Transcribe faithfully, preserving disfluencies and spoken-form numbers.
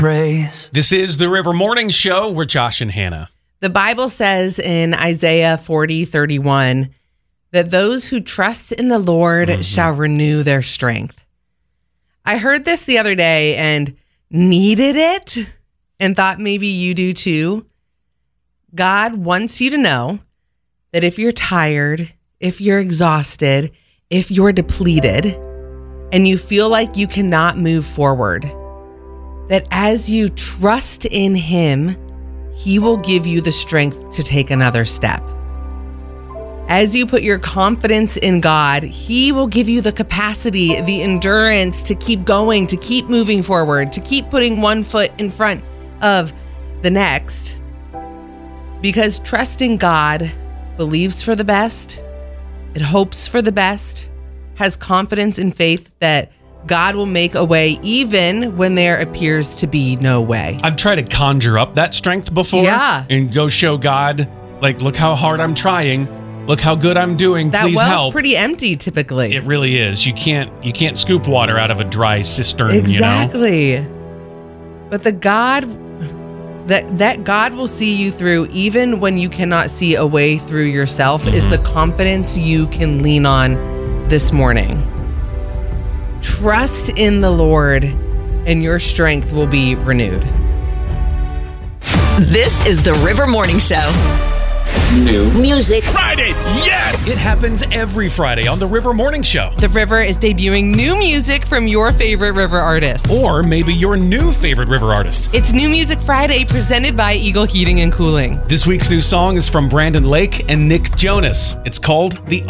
praise. This is the River Morning Show. We're Josh and Hannah. The Bible says in Isaiah forty thirty-one that those who trust in the Lord mm-hmm. shall renew their strength. I heard this the other day and needed it and thought maybe you do too. God wants you to know that if you're tired, if you're exhausted, if you're depleted, and you feel like you cannot move forward, that as you trust in Him, He will give you the strength to take another step. As you put your confidence in God, He will give you the capacity, the endurance to keep going, to keep moving forward, to keep putting one foot in front of the next. Because trusting God believes for the best, it hopes for the best, has confidence and faith that God will make a way even when there appears to be no way. I've tried to conjure up that strength before yeah. and go show God, like, look how hard I'm trying. Look how good I'm doing. That Please well's help. Pretty empty typically. It really is. You can't you can't scoop water out of a dry cistern, exactly. you know? But the God that that God will see you through even when you cannot see a way through yourself mm-hmm. is the confidence you can lean on this morning. Trust in the Lord and your strength will be renewed. This is the River Morning Show. New music Friday. Yes! It happens every Friday on the River Morning Show. The River is debuting new music from your favorite River artist. Or maybe your new favorite River artist. It's New Music Friday presented by Eagle Heating and Cooling. This week's new song is from Brandon Lake and Nick Jonas. It's called The